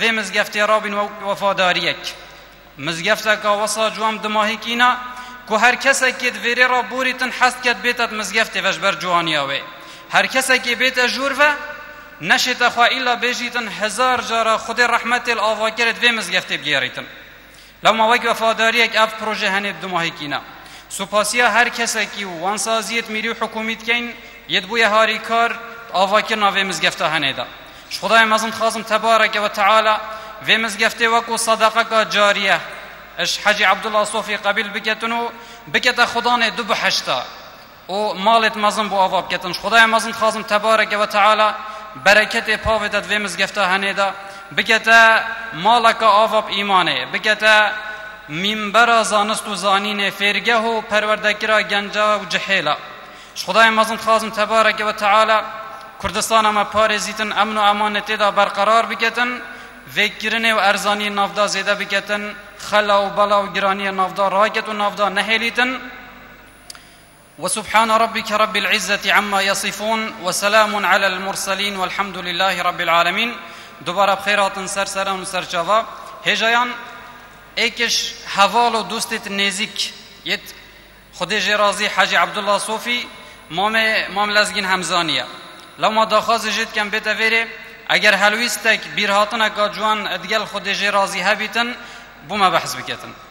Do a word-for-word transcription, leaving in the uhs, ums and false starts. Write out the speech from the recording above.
في مزگفتی رابین وفاداریک مزگفته که وصا جوام دماهی کینا که هر کسی که دویره را بوریتن حست کد بیتت مزگفتی وش بر جوانیاوی هر کسی که بیت جور و نشیت خواه ایلا بیجیتن هزار جارا خود رحمت الاوا کرد وی مزگفتی بگیریتن لما وقت وفاداریک اف پروژه هنید دماهی کینا سپاسیا هر کسی که وانسازیت میری حکومیت کن ید بوی هاری کار آوا کرنا وی مزگفته هنیدا خدای مزن خازم تبارک و تعالی وی مزگفته وکو صدقه کا جاریه اش حجی عبدالله صوفی قبیل بکتنو بکت خدانه دو بحشتا و مالت مزن بو آوا بکتن خدای مزن خازم تبارک و تعالی برکت پاویدت وی مزگفته هنیدا بکت مالک آوا ایمانه بکت منبر زانست و زانین فرگه و پروردگرا گنجا و جحیلا خدای مزن خازم تبارک و تعالی کردستان ما پارزیتن امن و امانتی دا برقرار بکتن وکرنه و ارزانی نافدا زیده بکتن خلا و بلا و گرانی نافدا راکت و نافدا نهلیتن وسبحان ربك رب العزة عما يصفون وسلام على المرسلين والحمد لله رب العالمين. دوباره بخیرات سر سران و سر جوا هجایان ایکش حوال و دوستت نزیک یت خودی جرازی حاجی عبدالله صوفی مام مام لزگین همزانیه لما داخواز جد کم بیت ویره اگر هلویستک بیرهاتن اگا جوان ادگل خودی جرازی هبیتن بوما بحث بکتن